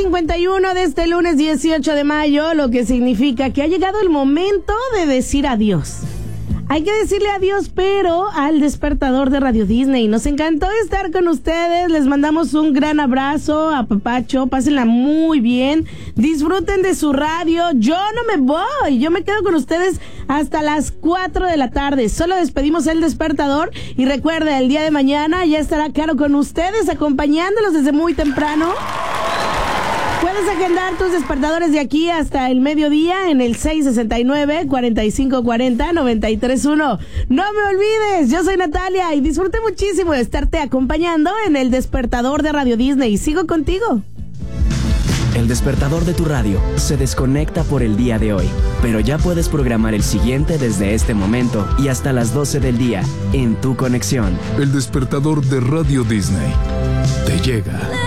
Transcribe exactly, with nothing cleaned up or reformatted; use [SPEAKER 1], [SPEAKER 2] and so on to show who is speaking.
[SPEAKER 1] cincuenta y uno de este lunes dieciocho de mayo, lo que significa que ha llegado el momento de decir adiós. Hay que decirle adiós, pero al despertador de Radio Disney. Nos encantó estar con ustedes. Les mandamos un gran abrazo a Papacho. Pásenla muy bien. Disfruten de su radio. Yo no me voy. Yo me quedo con ustedes hasta las cuatro de la tarde. Solo despedimos el despertador. Y recuerda, el día de mañana ya estará Caro con ustedes, acompañándolos desde muy temprano. Puedes agendar tus despertadores de aquí hasta el mediodía en el seis sesenta y nueve, cuarenta y cinco cuarenta, noventa y tres uno. No me olvides, yo soy Natalia y disfruté muchísimo de estarte acompañando en el despertador de Radio Disney. Sigo contigo.
[SPEAKER 2] El despertador de tu radio se desconecta por el día de hoy, pero ya puedes programar el siguiente desde este momento y hasta las doce del día en tu conexión.
[SPEAKER 3] El despertador de Radio Disney te llega.